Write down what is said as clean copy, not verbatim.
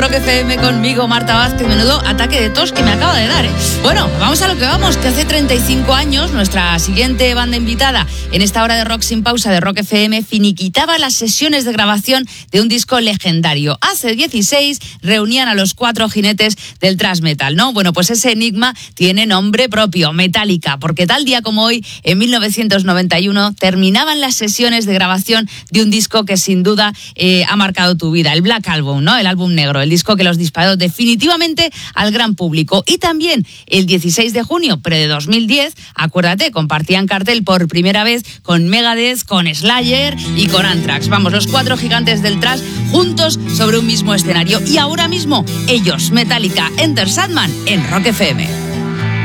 Rock FM conmigo, Marta Vázquez. Menudo ataque de tos que me acaba de dar, ¿eh? Bueno, vamos a lo que vamos, que hace 35 años nuestra siguiente banda invitada en esta hora de Rock Sin Pausa de Rock FM finiquitaba las sesiones de grabación de un disco legendario. Hace 16 reunían a los 4 jinetes del thrash metal, ¿no? Bueno, pues ese enigma tiene nombre propio, Metallica, porque tal día como hoy, en 1991, terminaban las sesiones de grabación de un disco que sin duda ha marcado tu vida, el Black Album, ¿no? El álbum negro, el disco que los disparó definitivamente al gran público. Y también el 16 de junio, pero de 2010, acuérdate, compartían cartel por primera vez con Megadeth, con Slayer y con Anthrax. Vamos, los 4 gigantes del thrash juntos sobre un mismo escenario. Y ahora mismo, ellos, Metallica, Enter Sandman en Rock FM.